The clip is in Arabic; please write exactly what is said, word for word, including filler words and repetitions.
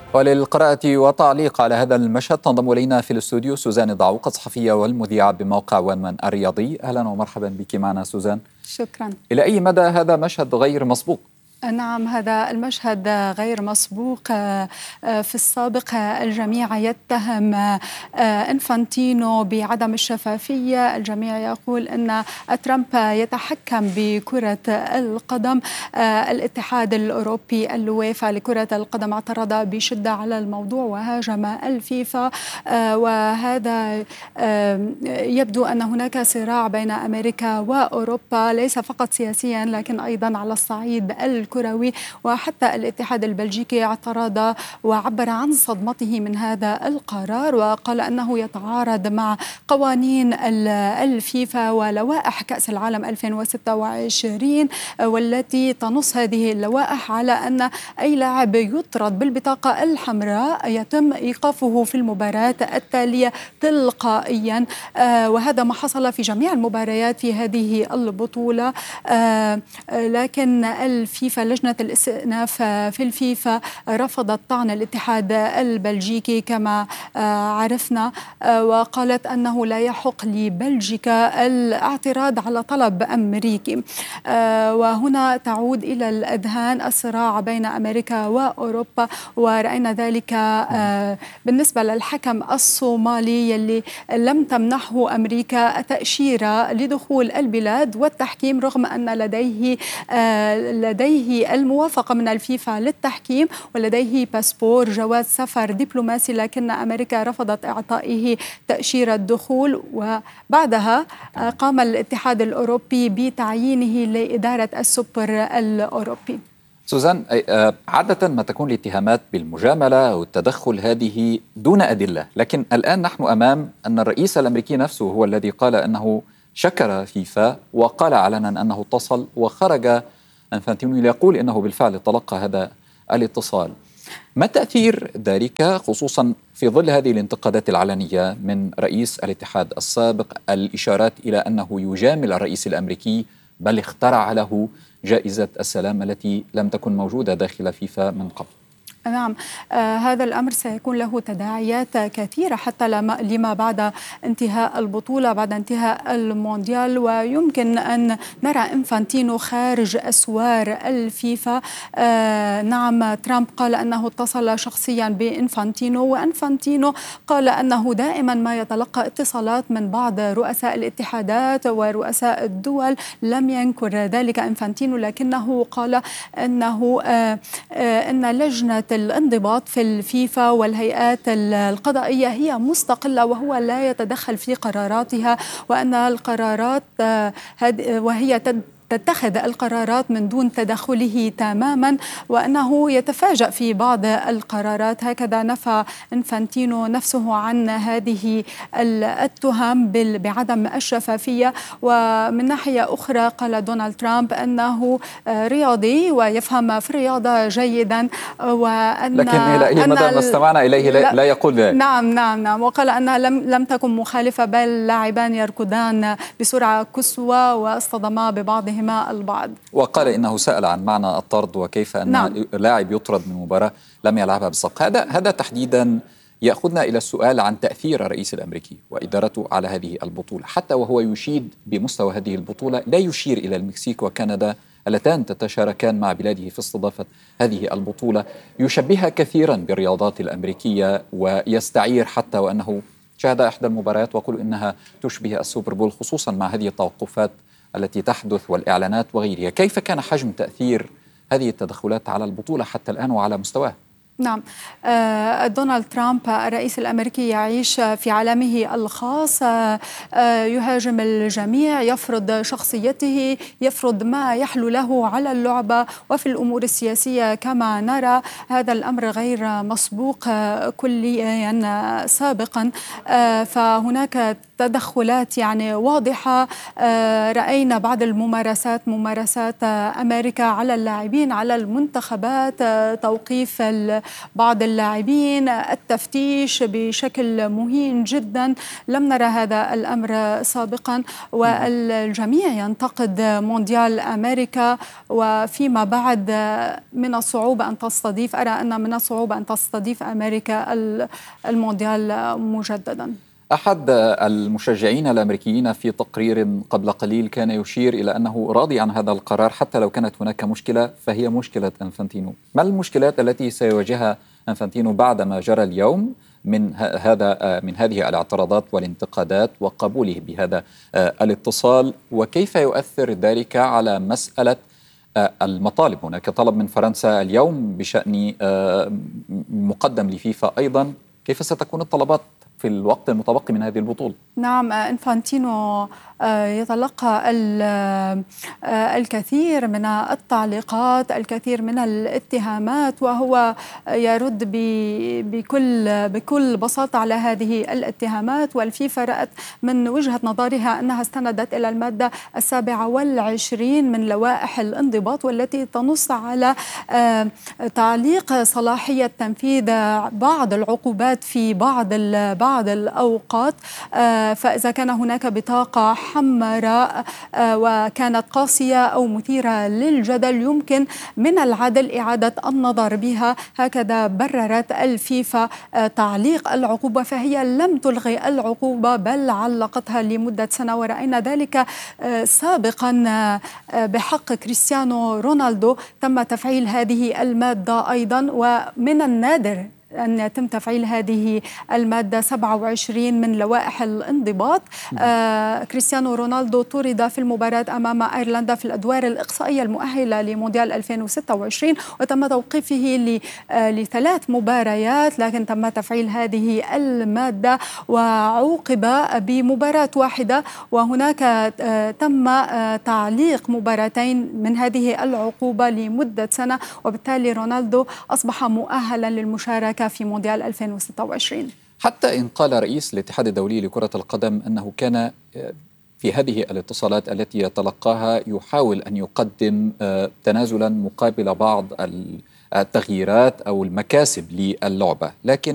وللقراءة وتعليق على هذا المشهد تنضم إلينا في الاستوديو سوزان الضعوقة، الصحفية والمذيعة بموقع ون الرياضي. أهلا ومرحبا بك معنا سوزان. شكرا. إلى أي مدى هذا مشهد غير مسبوق؟ نعم، هذا المشهد غير مسبوق. في السابق الجميع يتهم إنفانتينو بعدم الشفافية، الجميع يقول أن ترامب يتحكم بكرة القدم. الاتحاد الأوروبي الويفا لكرة القدم اعترض بشدة على الموضوع وهاجم الفيفا، وهذا يبدو أن هناك صراع بين أمريكا وأوروبا ليس فقط سياسيا لكن أيضا على الصعيد الكروي. وحتى الاتحاد البلجيكي اعترض وعبر عن صدمته من هذا القرار وقال أنه يتعارض مع قوانين الفيفا ولوائح كأس العالم ألفين وستة وعشرين، والتي تنص هذه اللوائح على أن أي لاعب يطرد بالبطاقة الحمراء يتم إيقافه في المباراة التالية تلقائيا، وهذا ما حصل في جميع المباريات في هذه البطولة. لكن الفيفا لجنة الاستئناف في الفيفا رفضت طعن الاتحاد البلجيكي كما عرفنا، وقالت أنه لا يحق لبلجيكا الاعتراض على طلب أمريكي. وهنا تعود إلى الأذهان الصراع بين أمريكا وأوروبا، ورأينا ذلك بالنسبة للحكم الصومالي يلي لم تمنحه أمريكا تأشيرة لدخول البلاد والتحكيم رغم أن لديه لديه الموافقة من الفيفا للتحكيم ولديه باسبور جواز سفر دبلوماسي، لكن أمريكا رفضت إعطائه تأشيرة دخول. وبعدها قام الاتحاد الأوروبي بتعيينه لإدارة السوبر الأوروبي. سوزان، عادة ما تكون الاتهامات بالمجاملة أو التدخل هذه دون أدلة، لكن الآن نحن أمام أن الرئيس الأمريكي نفسه هو الذي قال أنه شكر فيفا وقال علنا أنه اتصل، وخرج إنفانتينو يقول أنه بالفعل تلقى هذا الاتصال. ما تأثير ذلك خصوصا في ظل هذه الانتقادات العلنية من رئيس الاتحاد السابق، الإشارات إلى أنه يجامل الرئيس الأمريكي بل اخترع له جائزة السلام التي لم تكن موجودة داخل فيفا من قبل؟ نعم، آه هذا الأمر سيكون له تداعيات كثيرة حتى لما, لما بعد انتهاء البطولة، بعد انتهاء المونديال، ويمكن أن نرى إنفانتينو خارج أسوار الفيفا. آه نعم، ترامب قال أنه اتصل شخصيا بإنفانتينو، وإنفانتينو قال أنه دائما ما يتلقى اتصالات من بعض رؤساء الاتحادات ورؤساء الدول. لم ينكر ذلك إنفانتينو، لكنه قال أنه آه آه أن لجنة الانضباط في الفيفا والهيئات القضائية هي مستقلة وهو لا يتدخل في قراراتها، وأن القرارات وهي تتخذ القرارات من دون تدخله تماما، وأنه يتفاجأ في بعض القرارات. هكذا نفى إنفانتينو نفسه عن هذه التهم بعدم الشفافية. ومن ناحية أخرى قال دونالد ترامب أنه رياضي ويفهم في الرياضة جيدا، وأن لكن إلى أي مدى ما استمعنا إليه لا, لا يقول ذلك. نعم نعم نعم وقال أنها لم, لم تكن مخالفة، بل لاعبان يركضان بسرعة كسوة واصطدما ببعضهم البعض. وقال إنه سأل عن معنى الطرد وكيف أن نعم. لاعب يطرد من مباراة لم يلعبها بالسبق. هذا هذا تحديدا يأخذنا إلى السؤال عن تأثير الرئيس الأمريكي وإدارته على هذه البطولة، حتى وهو يشيد بمستوى هذه البطولة لا يشير إلى المكسيك وكندا اللتان تتشاركان مع بلاده في استضافة هذه البطولة، يشبهها كثيرا بالرياضات الأمريكية ويستعير حتى وأنه شاهد إحدى المباريات ويقول إنها تشبه السوبر بول، خصوصا مع هذه التوقفات التي تحدث والإعلانات وغيرها. كيف كان حجم تأثير هذه التدخلات على البطولة حتى الآن وعلى مستواه؟ نعم، آه دونالد ترامب الرئيس الأمريكي يعيش في عالمه الخاص، آه يهاجم الجميع، يفرض شخصيته، يفرض ما يحلو له على اللعبة. وفي الأمور السياسية كما نرى هذا الأمر غير مسبوق كليا سابقا. آه فهناك تدخلات يعني واضحة. رأينا بعض الممارسات ممارسات أمريكا على اللاعبين على المنتخبات، توقيف بعض اللاعبين، التفتيش بشكل مهين جدا. لم نرى هذا الأمر سابقا، والجميع ينتقد مونديال أمريكا، وفيما بعد من الصعوبة أن تستضيف أرى أن من الصعوبة أن تستضيف أمريكا المونديال مجددا. أحد المشجعين الأمريكيين في تقرير قبل قليل كان يشير إلى أنه راضي عن هذا القرار حتى لو كانت هناك مشكلة فهي مشكلة إنفانتينو. ما المشكلات التي سيواجهها إنفانتينو بعد ما جرى اليوم من هذا من هذه الاعتراضات والانتقادات وقبوله بهذا الاتصال، وكيف يؤثر ذلك على مسألة المطالب؟ هناك طلب من فرنسا اليوم بشأن مقدم لفيفا أيضا، كيف ستكون الطلبات في الوقت المتبقي من هذه البطولة؟ نعم، إنفانتينو يتلقى الكثير من التعليقات، الكثير من الاتهامات، وهو يرد بكل بكل بساطة على هذه الاتهامات. والفيفا رأت من وجهة نظرها أنها استندت إلى المادة السابعة والعشرين من لوائح الانضباط، والتي تنص على تعليق صلاحية تنفيذ بعض العقوبات في بعض بعض الأوقات. فإذا كان هناك بطاقة حمراء وكانت قاسية أو مثيرة للجدل يمكن من العدل إعادة النظر بها، هكذا بررت الفيفا تعليق العقوبة، فهي لم تلغي العقوبة بل علقتها لمدة سنة. ورأينا ذلك سابقا بحق كريستيانو رونالدو، تم تفعيل هذه المادة أيضا، ومن النادر أن يتم تفعيل هذه المادة سبعة وعشرين من لوائح الانضباط. آه كريستيانو رونالدو طرد في المباراة أمام أيرلندا في الأدوار الإقصائية المؤهلة لمونديال ألفين وستة وعشرين، وتم توقيفه لثلاث مباريات، لكن تم تفعيل هذه المادة وعوقب بمباراة واحدة. وهناك آه تم آه تعليق مباراتين من هذه العقوبة لمدة سنة، وبالتالي رونالدو أصبح مؤهلا للمشاركة في مونديال ألفين وستة وعشرين. حتى إن قال رئيس الاتحاد الدولي لكرة القدم أنه كان في هذه الاتصالات التي يتلقاها يحاول أن يقدم تنازلا مقابل بعض التغييرات أو المكاسب للعبة، لكن